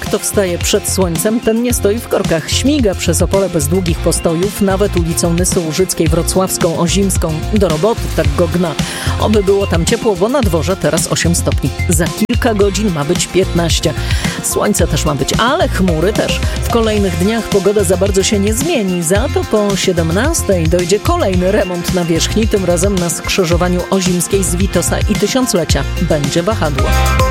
kto wstaje przed słońcem, ten nie stoi w korkach. Śmiga przez Opole bez długich postojów, nawet ulicą Nysy Łużyckiej, Wrocławską, Ozimską. Do roboty tak go gna. Oby było tam ciepło, bo na dworze teraz 8 stopni. Za kilka godzin ma być 15. Słońce też ma być, ale chmury też. W kolejnych dniach pogoda za bardzo się nie zmieni. Za to po 17 dojdzie kolejny remont nawierzchni, tym razem na skrzyżowaniu Ozimskiej z Witosa i Tysiąclecia. Będzie wahadło.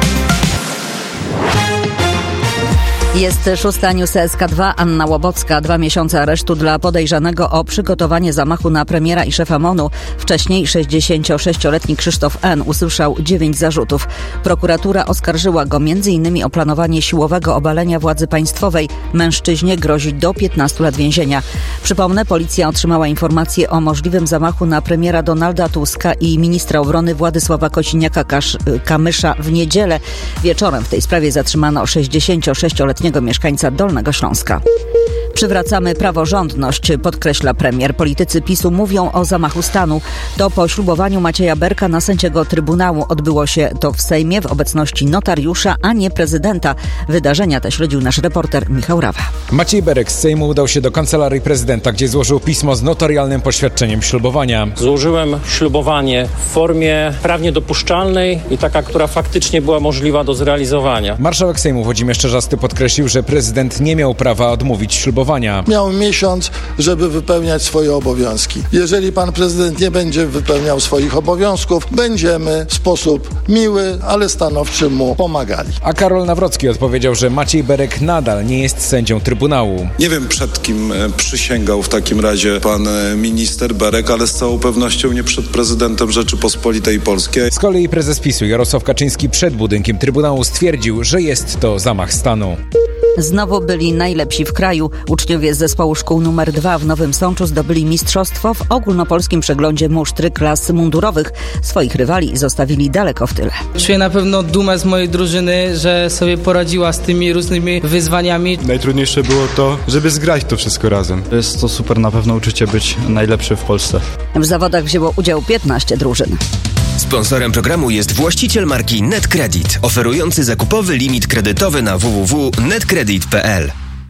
Jest 6 news SK2. Anna Łobocka. 2 miesiące aresztu dla podejrzanego o przygotowanie zamachu na premiera i szefa MON-u. Wcześniej 66-letni Krzysztof N. usłyszał 9 zarzutów. Prokuratura oskarżyła go m.in. o planowanie siłowego obalenia władzy państwowej. Mężczyźnie grozi do 15 lat więzienia. Przypomnę, policja otrzymała informację o możliwym zamachu na premiera Donalda Tuska i ministra obrony Władysława Kosiniaka-Kamysza w niedzielę. Wieczorem w tej sprawie zatrzymano 66-letniego mieszkańca Dolnego Śląska. Przywracamy praworządność, podkreśla premier. Politycy PiS-u mówią o zamachu stanu. To po ślubowaniu Macieja Berka na sędziego Trybunału. Odbyło się to w Sejmie w obecności notariusza, a nie prezydenta. Wydarzenia te śledził nasz reporter Michał Rawa. Maciej Berek z Sejmu udał się do Kancelarii Prezydenta, gdzie złożył pismo z notarialnym poświadczeniem ślubowania. Złożyłem ślubowanie w formie prawnie dopuszczalnej i taka, która faktycznie była możliwa do zrealizowania. Marszałek Sejmu Włodzimierz Czarzasty podkreślił, że prezydent nie miał prawa odmówić ślubowania. Miał miesiąc, żeby wypełniać swoje obowiązki. Jeżeli pan prezydent nie będzie wypełniał swoich obowiązków, będziemy w sposób miły, ale stanowczy mu pomagali. A Karol Nawrocki odpowiedział, że Maciej Berek nadal nie jest sędzią Trybunału. Nie wiem, przed kim przysięgał w takim razie pan minister Berek, ale z całą pewnością nie przed prezydentem Rzeczypospolitej Polskiej. Z kolei prezes PiS-u Jarosław Kaczyński przed budynkiem Trybunału stwierdził, że jest to zamach stanu. Znowu byli najlepsi w kraju. Uczniowie z zespołu szkół nr 2 w Nowym Sączu zdobyli mistrzostwo w ogólnopolskim przeglądzie musztry klas mundurowych. Swoich rywali zostawili daleko w tyle. Czuję na pewno dumę z mojej drużyny, że sobie poradziła z tymi różnymi wyzwaniami. Najtrudniejsze było to, żeby zgrać to wszystko razem. Jest to super na pewno uczucie być najlepszy w Polsce. W zawodach wzięło udział 15 drużyn. Sponsorem programu jest właściciel marki NetCredit, oferujący zakupowy limit kredytowy na www.netcredit.pl.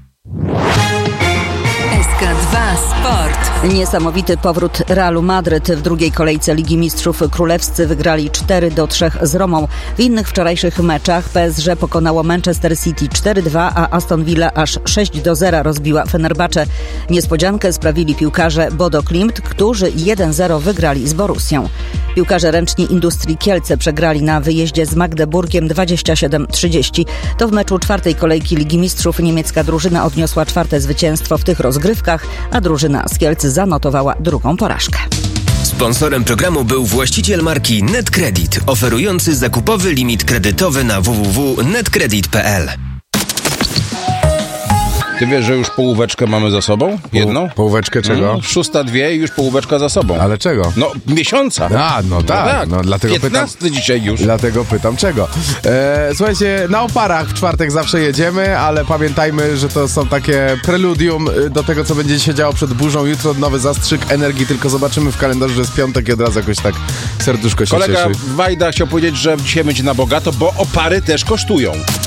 SK2 Sport. Niesamowity powrót Realu Madryt. W drugiej kolejce Ligi Mistrzów królewscy wygrali 4-3 z Romą. W innych wczorajszych meczach PSG pokonało Manchester City 4-2, a Aston Villa aż 6-0 rozbiła Fenerbahce. Niespodziankę sprawili piłkarze Bodo Glimt, którzy 1-0 wygrali z Borussią. Piłkarze ręczni Industrii Kielce przegrali na wyjeździe z Magdeburgiem 27-30. To w meczu czwartej kolejki Ligi Mistrzów niemiecka drużyna odniosła 4. zwycięstwo w tych rozgrywkach, a drużyna z Kielc zanotowała drugą porażkę. Sponsorem programu był właściciel marki NetCredit, oferujący zakupowy limit kredytowy na www.netcredit.pl. Ty wiesz, że już połóweczkę mamy za sobą? Jedną? Połóweczkę czego? 6:02 i już połóweczka za sobą. Ale czego? No, miesiąca. A, no tak. No, dlatego 15 pytam, dzisiaj już. Dlatego pytam czego. Słuchajcie, na oparach w czwartek zawsze jedziemy, ale pamiętajmy, że to są takie preludium do tego, co będzie się działo przed burzą. Jutro nowy zastrzyk energii, tylko zobaczymy w kalendarzu, że jest piątek i od razu jakoś tak serduszko się Kolega cieszy. Wajda chciał powiedzieć, że dzisiaj będzie na bogato, bo opary też kosztują.